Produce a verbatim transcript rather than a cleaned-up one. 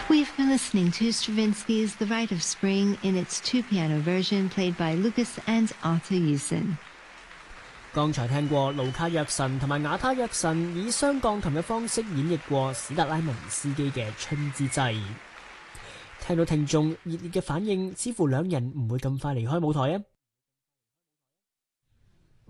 We've been listening to Stravinsky's The Rite of Spring in its two-piano version played by Lucas and Arthur Hewson。 剛才聽過盧卡約臣同埋瓦他約臣以雙鋼琴嘅方式演繹過史特拉文斯基嘅《春之祭》。聽到聽眾熱烈嘅反應，似乎兩人唔會咁快離開舞台啊！